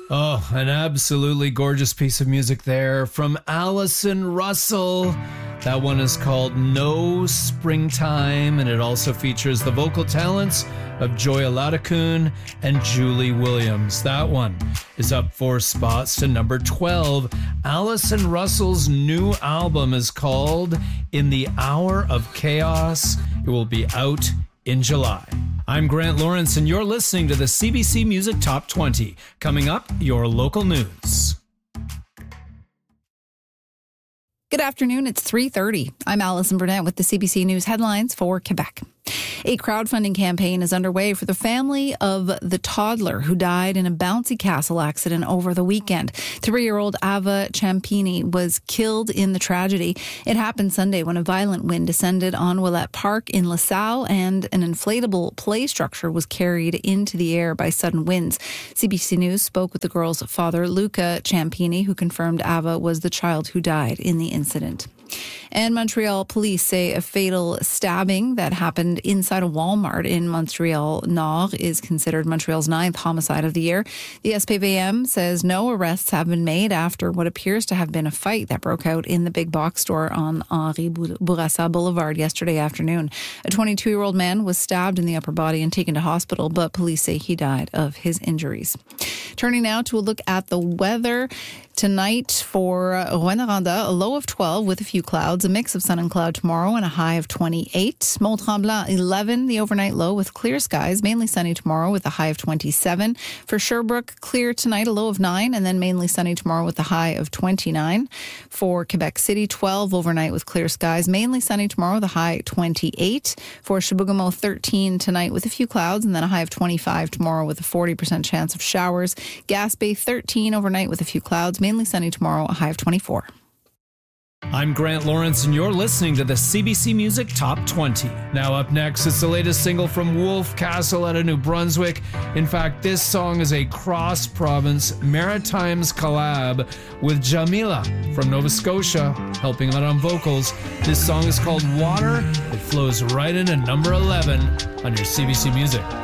Oh, an absolutely gorgeous piece of music there from Allison Russell. That one is called No Springtime, and it also features the vocal talents of Joya Ladakun and Julie Williams. That one is up 4 spots to number 12. Allison Russell's new album is called In the Hour of Chaos. It will be out in July. I'm Grant Lawrence, and you're listening to the CBC Music Top 20. Coming up, your local news. Good afternoon. It's 3:30. I'm Alison Burnett with the CBC News headlines for Quebec. A crowdfunding campaign is underway for the family of the toddler who died in a bouncy castle accident over the weekend. 3-year-old Ava Champini was killed in the tragedy. It happened Sunday when a violent wind descended on Ouellette Park in LaSalle and an inflatable play structure was carried into the air by sudden winds. CBC News spoke with the girl's father, Luca Champini, who confirmed Ava was the child who died in the incident. And Montreal police say a fatal stabbing that happened inside a Walmart in Montreal Nord is considered Montreal's 9th homicide of the year. The SPVM says no arrests have been made after what appears to have been a fight that broke out in the big box store on Henri Bourassa Boulevard yesterday afternoon. A 22-year-old man was stabbed in the upper body and taken to hospital, but police say he died of his injuries. Turning now to a look at the weather. Tonight for Rouyn-Noranda, a low of 12 with a few clouds, a mix of sun and cloud tomorrow and a high of 28. Mont-Tremblant, 11, the overnight low with clear skies, mainly sunny tomorrow with a high of 27. For Sherbrooke, clear tonight, a low of 9, and then mainly sunny tomorrow with a high of 29. For Quebec City, 12, overnight with clear skies, mainly sunny tomorrow with a high 28. For Chibougamau, 13 tonight with a few clouds, and then a high of 25 tomorrow with a 40% chance of showers. Gaspé, 13, overnight with a few clouds, mainly sunny tomorrow, a high of 24. I'm Grant Lawrence, and you're listening to the CBC Music Top 20. Now up next, it's the latest single from Wolf Castle out of New Brunswick. In fact, this song is a cross-province Maritimes collab with Jamila from Nova Scotia, helping out on vocals. This song is called Water. It flows right into number 11 on your CBC Music